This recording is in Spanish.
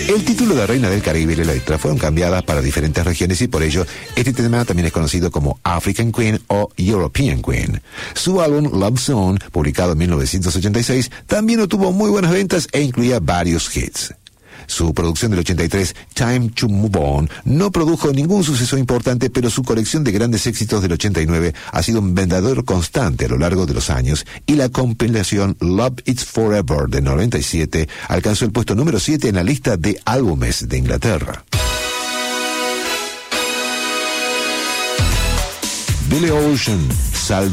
El título de Reina del Caribe y la letra fueron cambiadas para diferentes regiones y por ello este tema también es conocido como African Queen o European Queen. Su álbum Love Song, publicado en 1986, también obtuvo muy buenas ventas e incluía varios hits. Su producción del 83, Time to Move On, no produjo ningún suceso importante, pero su colección de grandes éxitos del 89 ha sido un vendedor constante a lo largo de los años y la compilación Love It's Forever de 97 alcanzó el puesto número 7 en la lista de álbumes de Inglaterra. Billy Ocean, Sal